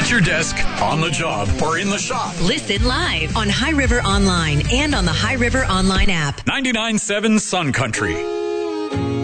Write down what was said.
your desk, on the job, or in the shop. Listen live on High River Online and on the High River Online app. 99.7 Sun Country.